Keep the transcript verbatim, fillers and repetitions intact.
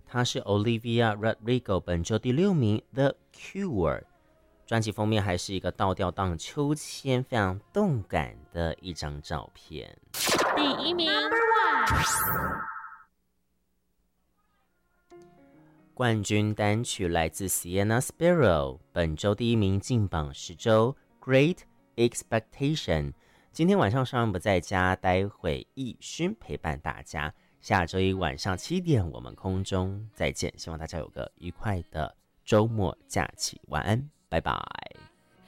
她是 Olivia Rodrigo 本周第六名 The Cure。专辑封面还是一个倒吊荡秋千，非常动感的一张照片。 第一名 Number One， 冠军单曲来自 Sienna Sparrow， 本周第一名进榜十周 Great Expectation。今天晚上上任不在家，待会奕勋陪伴大家。下周一晚上七点，我们空中再见。希望大家有个愉快的周末假期，晚安，拜拜。